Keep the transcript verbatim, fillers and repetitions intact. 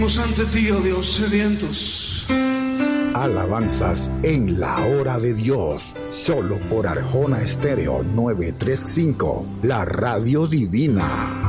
Ante ti, oh Dios, sedientos. Alabanzas en la hora de Dios, solo por Arjona Estéreo novecientos treinta y cinco, la radio divina.